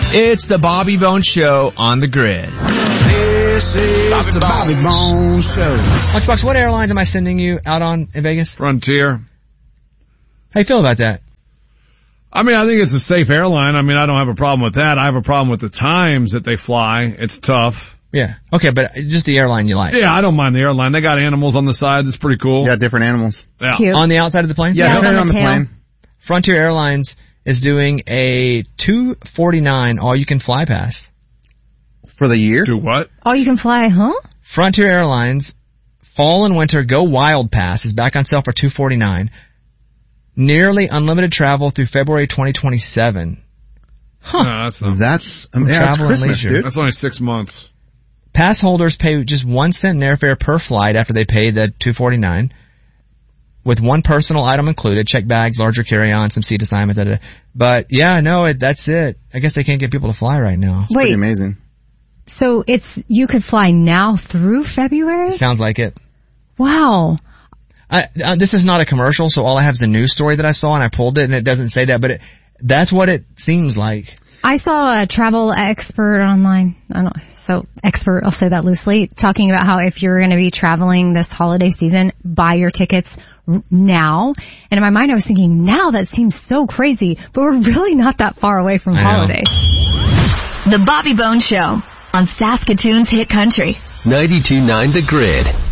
It's the Bobby Bones Show on the grid. This is the Bobby Bones Show. Lunchbox, what airlines am I sending you out on in Vegas? Frontier. How you feel about that? I mean, I think it's a safe airline. I mean, I don't have a problem with that. I have a problem with the times that they fly. It's tough. Yeah. Okay, but just the airline you like. Yeah, I don't mind the airline. They got animals on the side. That's pretty cool. Yeah, different animals. Yeah. Cute. On the outside of the plane? Yeah, depending on the tail. plane. Frontier Airlines is doing a $249 all-you-can-fly pass. For the year? Do what? Oh, you can fly, huh? Frontier Airlines Fall and Winter Go Wild Pass is back on sale for $249. Nearly unlimited travel through February 2027. Huh. No, that's not. That's Travel that's and Christmas, leisure. dude. That's only 6 months. Pass holders pay just 1 cent in airfare per flight after they pay the $249, with one personal item included: check bags, larger carry-on, some seat assignments. But yeah, no, that's it. I guess they can't get people to fly right now. Pretty Wait, amazing. so you could fly now through February? Sounds like it. Wow. This is not a commercial, so all I have is a news story that I saw, and I pulled it, and it doesn't say that, but that's what it seems like. I saw a travel expert online. I'll say that loosely, talking about how if you're going to be traveling this holiday season, buy your tickets now. And in my mind, I was thinking, now that seems so crazy, but we're really not that far away from holiday. The Bobby Bones Show on Saskatoon's Hit Country. 92.9 The Grid.